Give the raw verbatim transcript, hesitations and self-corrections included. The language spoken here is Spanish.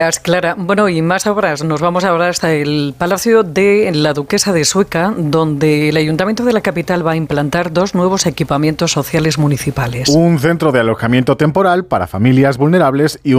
Clara, bueno, y más obras. Nos vamos ahora hasta el Palacio de la Duquesa de Sueca, donde el Ayuntamiento de la capital va a implantar dos nuevos equipamientos sociales municipales. Un centro de alojamiento temporal para familias vulnerables y un